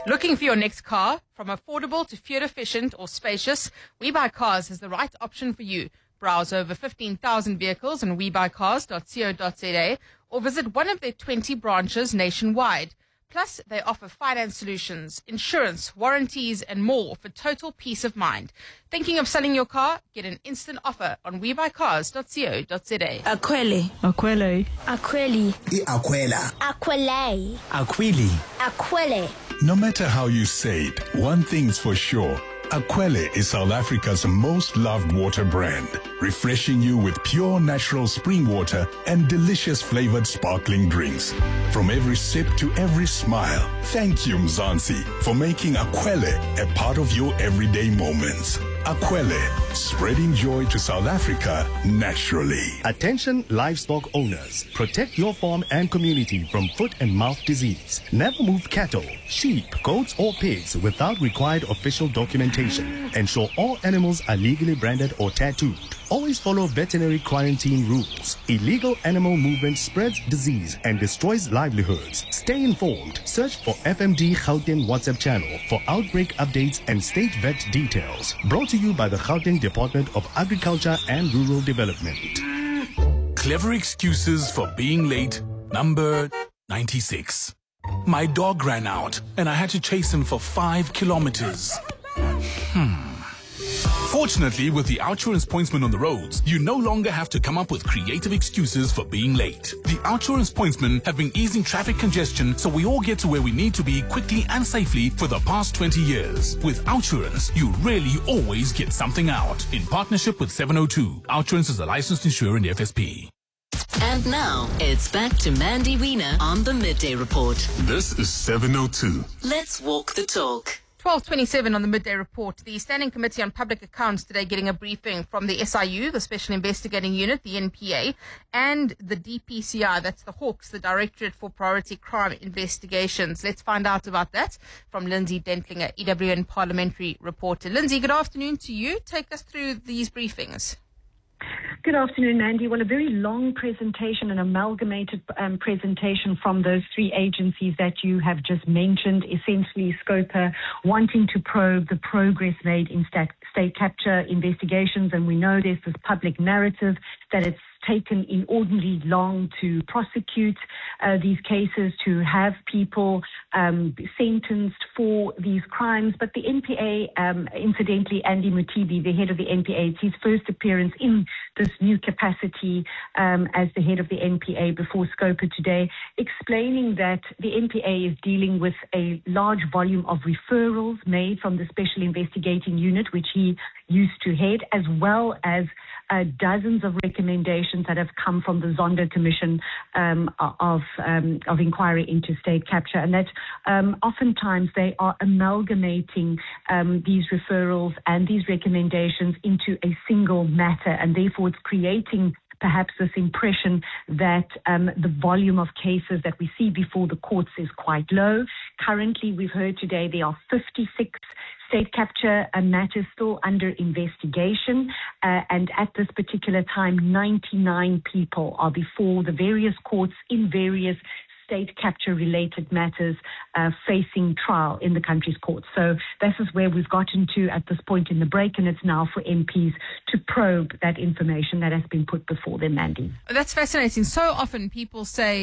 Looking for your next car? From affordable to fuel efficient or spacious, WeBuyCars has the right option for you. Browse over 15,000 vehicles on webuycars.co.za or visit one of their 20 branches nationwide. Plus, they offer finance solutions, insurance, warranties, and more for total peace of mind. Thinking of selling your car? Get an instant offer on webuycars.co.za. Akwele. Akwele. Akweli. Akwela. Akwele. Akwili. Akwele. No matter how you say it, one thing's for sure. Akwele is South Africa's most loved water brand, refreshing you with pure natural spring water and delicious flavored sparkling drinks. From every sip to every smile, thank you Mzansi for making Akwele a part of your everyday moments. Akwele, spreading joy to South Africa naturally. Attention livestock owners, protect your farm and community from foot and mouth disease. Never move cattle, sheep, goats or pigs without required official documentation. Ensure all animals are legally branded or tattooed. Always follow veterinary quarantine rules. Illegal animal movement spreads disease and destroys livelihoods. Stay informed. Search for FMD Gauteng WhatsApp channel for outbreak updates and state vet details. Brought to you by the Gauteng Department of Agriculture and Rural Development. Clever excuses for being late, number 96. My dog ran out and I had to chase him for 5 kilometers. Fortunately, with the Outsurance pointsman on the roads, you no longer have to come up with creative excuses for being late. The Outsurance pointsmen have been easing traffic congestion so we all get to where we need to be quickly and safely for the past 20 years. With Outsurance, you really always get something out. In partnership with 702, Outsurance is a licensed insurer in the FSP. And now, it's back to Mandy Wiener on the Midday Report. This is 702. Let's walk the talk. 12:27 on the Midday Report. The Standing Committee on Public Accounts today getting a briefing from the SIU, the Special Investigating Unit, the NPA, and the DPCI, that's the Hawks, the Directorate for Priority Crime Investigations. Let's find out about that from Lindsay Dentlinger, EWN Parliamentary Reporter. Lindsay, good afternoon to you. Take us through these briefings. Good afternoon, Mandy. Well, a very long presentation, an amalgamated presentation from those three agencies that you have just mentioned, essentially SCOPA wanting to probe the progress made in state capture investigations. And we know there's this public narrative that it's taken inordinately long to prosecute these cases, to have people sentenced for these crimes. But the NPA, incidentally, Andy Mutibi, the head of the NPA, it's his first appearance in this new capacity as the head of the NPA before SCOPA today, explaining that the NPA is dealing with a large volume of referrals made from the Special Investigating Unit, which he used to head, as well as dozens of recommendations that have come from the Zondo Commission of inquiry into state capture, and that oftentimes they are amalgamating these referrals and these recommendations into a single matter, and therefore it's creating perhaps this impression that the volume of cases that we see before the courts is quite low. Currently, we've heard today there are 56 state capture matters still under investigation, and at this particular time, 99 people are before the various courts in various state capture-related matters facing trial in the country's courts. So this is where we've gotten to at this point in the break, and it's now for MPs to probe that information that has been put before them, Mandy. That's fascinating. So often people say